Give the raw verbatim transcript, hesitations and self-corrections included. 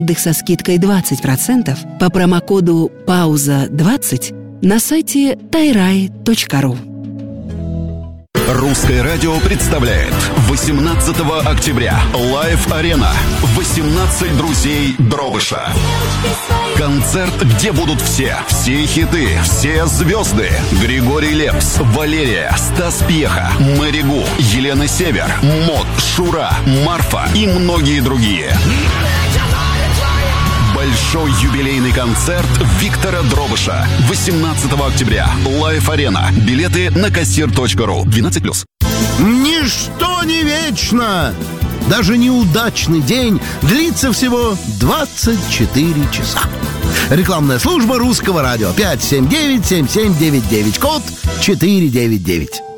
Отдых со скидкой двадцать процентов по промокоду пауза двадцать на сайте тайрай точка ру. Русское радио представляет восемнадцатого октября Лайв-арена. восемнадцать друзей Дробыша. Концерт, где будут все, все хиты, все звезды. Григорий Лепс, Валерия, Стас Пьеха, Мэри Гу, Елена Север, Мот, Шура, Марфа и многие другие. Большой юбилейный концерт Виктора Дробыша. восемнадцатого октября. Лайв-арена. Билеты на кассир точка ру. двенадцать плюс. Ничто не вечно. Даже неудачный день длится всего двадцать четыре часа. Рекламная служба Русского радио. пять семь девять семь семь девять девять. Код четыреста девяносто девять.